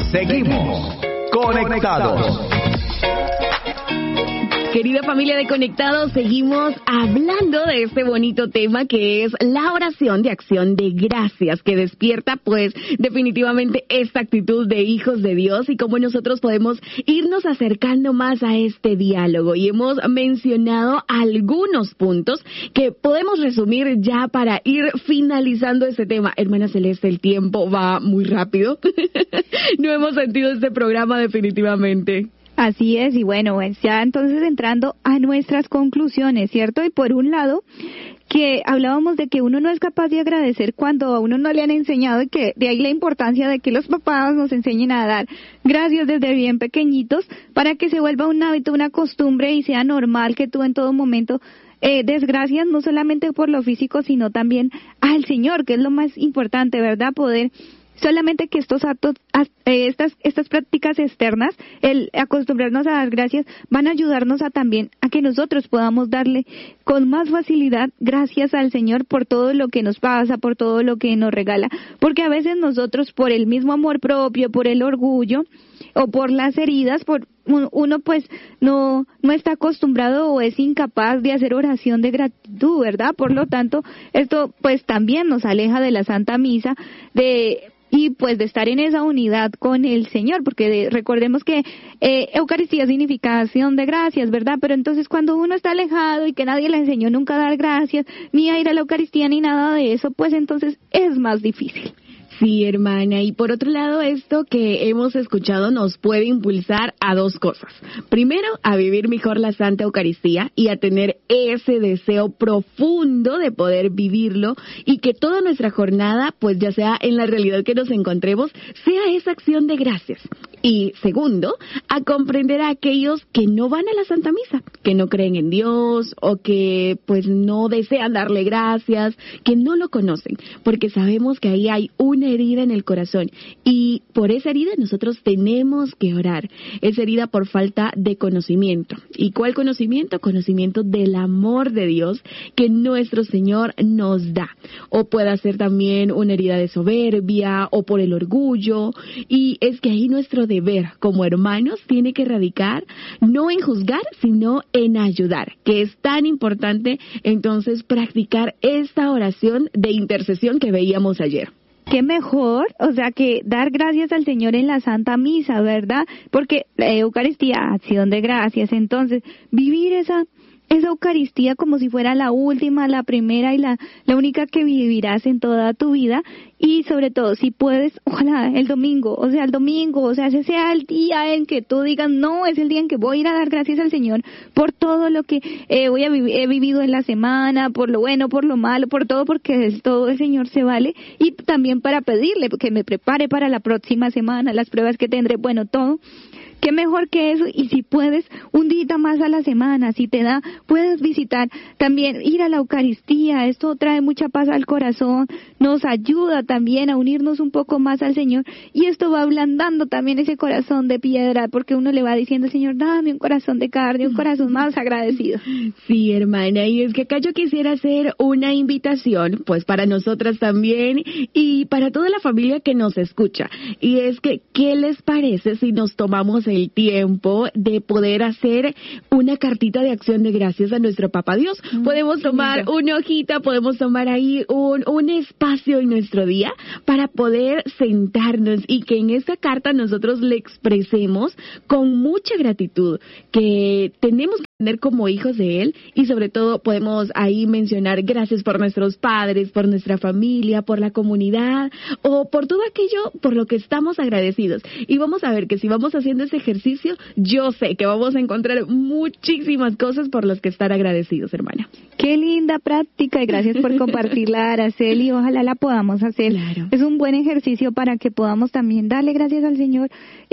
Seguimos conectados. Querida familia de Conectados, seguimos hablando de este bonito tema que es la oración de acción de gracias, que despierta pues definitivamente esta actitud de hijos de Dios y cómo nosotros podemos irnos acercando más a este diálogo. Y hemos mencionado algunos puntos que podemos resumir ya para ir finalizando este tema. Hermana Celeste, el tiempo va muy rápido. No hemos sentido este programa definitivamente. Así es, y bueno, ya entonces entrando a nuestras conclusiones, ¿cierto? Y por un lado, que hablábamos de que uno no es capaz de agradecer cuando a uno no le han enseñado, y que de ahí la importancia de que los papás nos enseñen a dar gracias desde bien pequeñitos para que se vuelva un hábito, una costumbre y sea normal que tú en todo momento des gracias no solamente por lo físico, sino también al Señor, que es lo más importante, ¿verdad? Poder solamente que estos actos, estas prácticas externas, el acostumbrarnos a dar gracias, van a ayudarnos a también a que nosotros podamos darle con más facilidad gracias al Señor por todo lo que nos pasa, por todo lo que nos regala, porque a veces nosotros por el mismo amor propio, por el orgullo o por las heridas, uno pues no está acostumbrado o es incapaz de hacer oración de gratitud, ¿verdad? Por lo tanto, esto pues también nos aleja de la Santa Misa, y pues de estar en esa unidad con el Señor, porque recordemos que Eucaristía significa acción de gracias, ¿verdad? Pero entonces cuando uno está alejado y que nadie le enseñó nunca a dar gracias, ni a ir a la Eucaristía, ni nada de eso, pues entonces es más difícil. Sí, hermana, y por otro lado, esto que hemos escuchado nos puede impulsar a dos cosas. Primero, a vivir mejor la Santa Eucaristía y a tener ese deseo profundo de poder vivirlo y que toda nuestra jornada, pues ya sea en la realidad que nos encontremos, sea esa acción de gracias. Y segundo, a comprender a aquellos que no van a la Santa Misa, que no creen en Dios o que pues no desean darle gracias, que no lo conocen, porque sabemos que ahí hay una herida en el corazón y por esa herida nosotros tenemos que orar. Esa herida por falta de conocimiento. ¿Y cuál conocimiento? Conocimiento del amor de Dios que nuestro Señor nos da. O puede ser también una herida de soberbia o por el orgullo. Y es que ahí nuestro deber como hermanos tiene que radicar no en juzgar, sino en ayudar, que es tan importante entonces practicar esta oración de intercesión que veíamos ayer. Qué mejor, o sea, que dar gracias al Señor en la Santa Misa, ¿verdad? Porque la Eucaristía, acción de gracias, entonces, vivir esa Eucaristía como si fuera la última, la primera y la única que vivirás en toda tu vida, y sobre todo, si puedes, ojalá el domingo, ese sea el día en que tú digas, no, es el día en que voy a ir a dar gracias al Señor por todo lo que he vivido en la semana, por lo bueno, por lo malo, por todo, porque todo el Señor se vale, y también para pedirle que me prepare para la próxima semana, las pruebas que tendré, bueno, todo. Qué mejor que eso, y si puedes, un día más a la semana, si te da, puedes visitar, también ir a la Eucaristía, esto trae mucha paz al corazón, nos ayuda también a unirnos un poco más al Señor, y esto va ablandando también ese corazón de piedra, porque uno le va diciendo, Señor, dame un corazón de carne, un corazón más agradecido. Sí, hermana, y es que acá yo quisiera hacer una invitación, pues para nosotras también, y para toda la familia que nos escucha, y es que, ¿qué les parece si nos tomamos el tiempo de poder hacer una cartita de acción de gracias a nuestro Papá Dios? Podemos tomar una hojita, podemos tomar ahí un espacio en nuestro día para poder sentarnos y que en esta carta nosotros le expresemos con mucha gratitud que tenemos que tener como hijos de Él, y sobre todo podemos ahí mencionar gracias por nuestros padres, por nuestra familia, por la comunidad o por todo aquello por lo que estamos agradecidos. Y vamos a ver que si vamos haciendo ese ejercicio, yo sé que vamos a encontrar muchísimas cosas por las que estar agradecidos, hermana. Qué linda práctica, y gracias por compartirla, Araceli, ojalá la podamos hacer. Claro. Es un buen ejercicio para que podamos también darle gracias al Señor,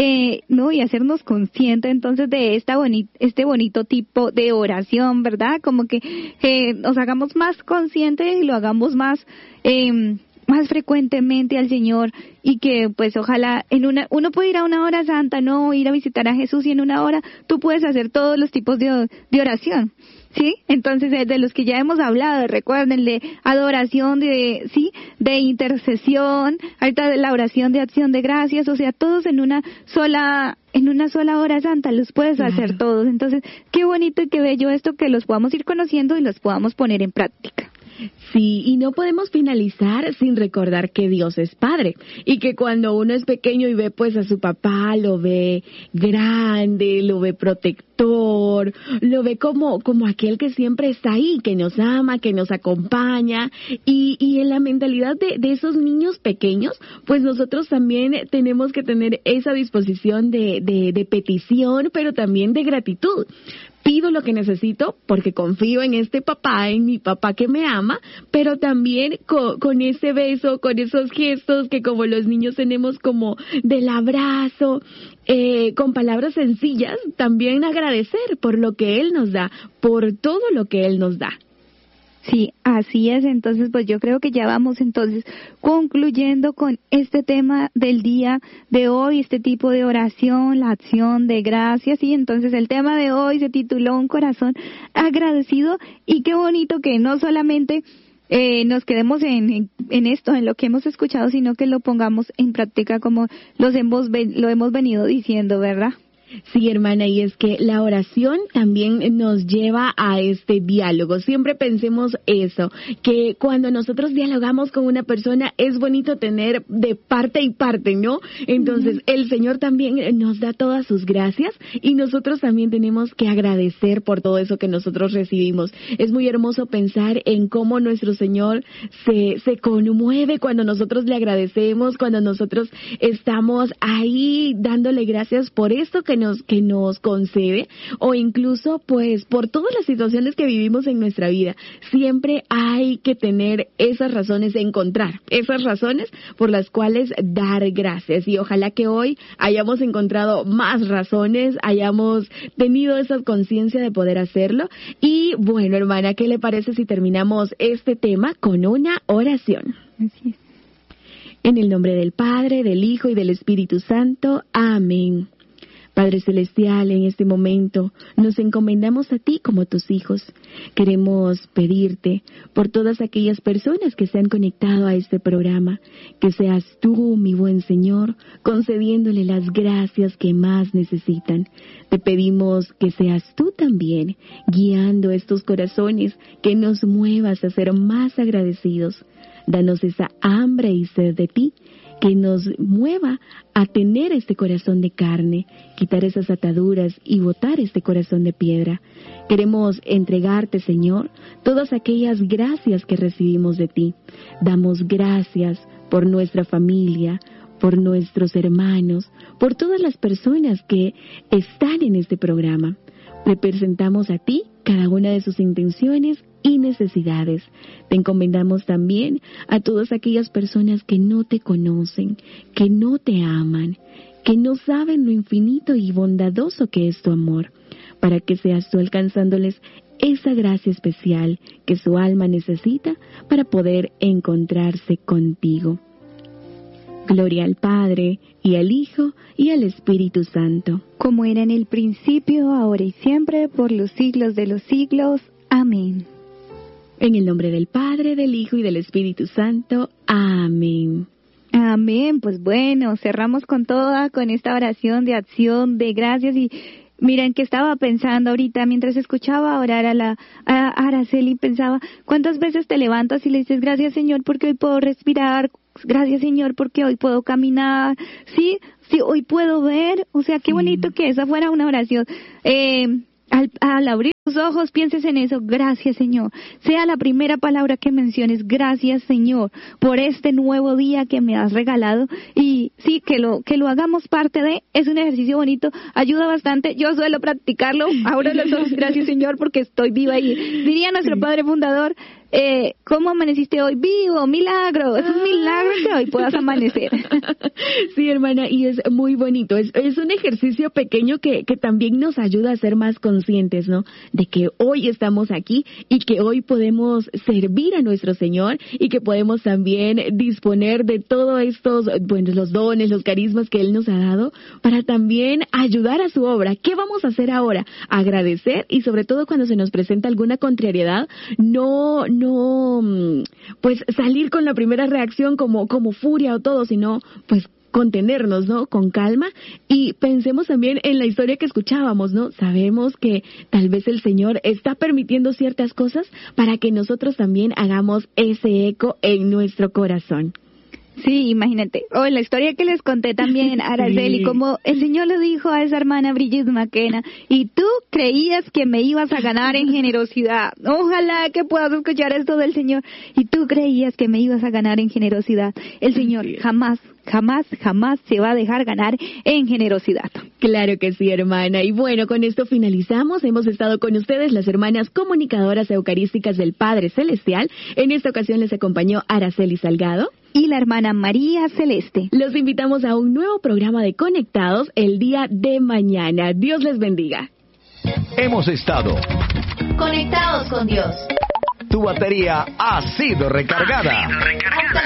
y hacernos conscientes entonces de este bonito tipo de oración, ¿verdad? Como que nos hagamos más conscientes y lo hagamos más más frecuentemente al Señor y que pues ojalá uno puede ir a una hora santa, no ir a visitar a Jesús, y en una hora tú puedes hacer todos los tipos de oración. ¿Sí? Entonces, de los que ya hemos hablado, recuerden, de adoración, de intercesión, ahorita de la oración de acción de gracias, o sea, todos en una sola hora santa los puedes hacer todos. Entonces, qué bonito y qué bello esto, que los podamos ir conociendo y los podamos poner en práctica. Sí, y no podemos finalizar sin recordar que Dios es Padre, y que cuando uno es pequeño y ve pues a su papá, lo ve grande, lo ve protector, lo ve como aquel que siempre está ahí, que nos ama, que nos acompaña, y en la mentalidad de esos niños pequeños, pues nosotros también tenemos que tener esa disposición de petición, pero también de gratitud. Pido lo que necesito porque confío en este papá, en mi papá que me ama, pero también con ese beso, con esos gestos que como los niños tenemos como del abrazo, con palabras sencillas, también agradecer por lo que Él nos da, por todo lo que Él nos da. Sí, así es. Entonces, pues yo creo que ya vamos entonces concluyendo con este tema del día de hoy, este tipo de oración, la acción de gracias. Y entonces el tema de hoy se tituló Un corazón agradecido, y qué bonito que no solamente nos quedemos en esto, en lo que hemos escuchado, sino que lo pongamos en práctica como lo hemos venido diciendo, ¿verdad? Sí, hermana, y es que la oración también nos lleva a este diálogo. Siempre pensemos eso, que cuando nosotros dialogamos con una persona es bonito tener de parte y parte, ¿no? Entonces, el Señor también nos da todas sus gracias, y nosotros también tenemos que agradecer por todo eso que nosotros recibimos. Es muy hermoso pensar en cómo nuestro Señor se conmueve cuando nosotros le agradecemos, cuando nosotros estamos ahí dándole gracias por esto que nos concede, o incluso pues por todas las situaciones que vivimos en nuestra vida. Siempre hay que tener esas razones, encontrar esas razones por las cuales dar gracias, y ojalá que hoy hayamos encontrado más razones, hayamos tenido esa conciencia de poder hacerlo. Y bueno, hermana, ¿qué le parece si terminamos este tema con una oración? Así es. En el nombre del Padre, del Hijo y del Espíritu Santo. Amén. Padre Celestial, en este momento nos encomendamos a ti como tus hijos. Queremos pedirte por todas aquellas personas que se han conectado a este programa, que seas tú, mi buen Señor, concediéndole las gracias que más necesitan. Te pedimos que seas tú también guiando estos corazones, que nos muevas a ser más agradecidos. Danos esa hambre y sed de ti, que nos mueva a tener este corazón de carne, quitar esas ataduras y botar este corazón de piedra. Queremos entregarte, Señor, todas aquellas gracias que recibimos de ti. Damos gracias por nuestra familia, por nuestros hermanos, por todas las personas que están en este programa. Le presentamos a ti cada una de sus intenciones y necesidades. Te encomendamos también a todas aquellas personas que no te conocen, que no te aman, que no saben lo infinito y bondadoso que es tu amor, para que seas tú alcanzándoles esa gracia especial que su alma necesita para poder encontrarse contigo. Gloria al Padre, y al Hijo, y al Espíritu Santo. Como era en el principio, ahora y siempre, por los siglos de los siglos. Amén. En el nombre del Padre, del Hijo y del Espíritu Santo. Amén. Amén. Pues bueno, cerramos con esta oración de acción, de gracias. Y miren que estaba pensando ahorita, mientras escuchaba orar a Araceli, pensaba, ¿cuántas veces te levantas y le dices, gracias Señor porque hoy puedo respirar? Gracias Señor porque hoy puedo caminar, sí, hoy puedo ver. O sea, qué bonito que esa fuera una oración. Al abrir tus ojos pienses en eso, gracias Señor. Sea la primera palabra que menciones, gracias Señor por este nuevo día que me has regalado. Y sí, que lo hagamos parte de, es un ejercicio bonito, ayuda bastante. Yo suelo practicarlo, abro los ojos, gracias Señor porque estoy viva. Y diría nuestro Padre Fundador, ¿cómo amaneciste hoy? Vivo, milagro, es un milagro que hoy puedas amanecer. Sí, hermana, y es muy bonito, es un ejercicio pequeño que también nos ayuda a ser más conscientes, ¿no? De que hoy estamos aquí y que hoy podemos servir a nuestro Señor y que podemos también disponer de todos estos, bueno, los dones, los carismas que Él nos ha dado para también ayudar a su obra. ¿Qué vamos a hacer ahora? Agradecer, y sobre todo cuando se nos presenta alguna contrariedad, no, pues salir con la primera reacción como furia o todo, sino pues contenernos, ¿no? Con calma, y pensemos también en la historia que escuchábamos, ¿no? Sabemos que tal vez el Señor está permitiendo ciertas cosas para que nosotros también hagamos ese eco en nuestro corazón. Sí, imagínate. La historia que les conté también, Araceli, Sí. como el Señor le dijo a esa hermana Brigitte McKenna, y tú creías que me ibas a ganar en generosidad. Ojalá que puedas escuchar esto del Señor. Y tú creías que me ibas a ganar en generosidad. El Señor jamás se va a dejar ganar en generosidad. Claro que sí, hermana. Y bueno, con esto finalizamos. Hemos estado con ustedes las hermanas comunicadoras eucarísticas del Padre Celestial. En esta ocasión les acompañó Araceli Salgado y la hermana María Celeste. Los invitamos a un nuevo programa de Conectados el día de mañana. Dios les bendiga. Hemos estado Conectados con Dios. Tu batería ha sido recargada.